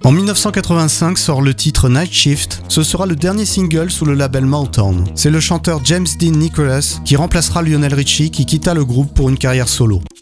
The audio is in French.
En 1985 sort le titre Night Shift, ce sera le dernier single sous le label Motown. C'est le chanteur James Dean Nicholas qui remplacera Lionel Richie qui quitta le groupe pour une carrière solo.